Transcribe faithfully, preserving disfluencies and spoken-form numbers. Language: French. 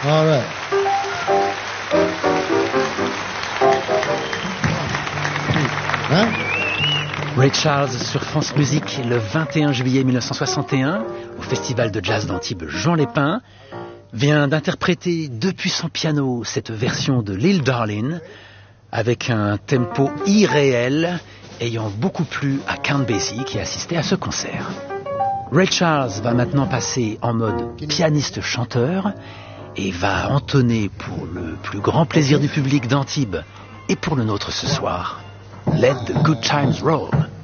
All right. Hein? Ray Charles sur France Musique le vingt et un juillet mille neuf cent soixante et un au Festival de Jazz d'Antibes Jean Lépin vient d'interpréter depuis son piano cette version de Lil Darlin avec un tempo irréel ayant beaucoup plu à Count Basie qui assistait à ce concert. Ray Charles va maintenant passer en mode pianiste-chanteur et va entonner pour le plus grand plaisir du public d'Antibes et pour le nôtre ce soir. Let the good times roll.